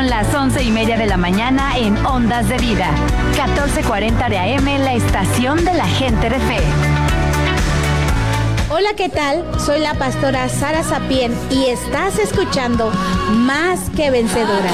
Son las 11:30 de la mañana en Ondas de Vida. 14:40 de AM, la estación de la gente de fe. Hola, ¿qué tal? Soy la pastora Sara Sapien y estás escuchando Más que Vencedora.